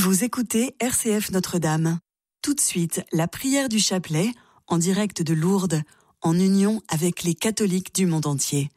Vous écoutez RCF Notre-Dame. Tout de suite, la prière du chapelet, en direct de Lourdes, en union avec les catholiques du monde entier.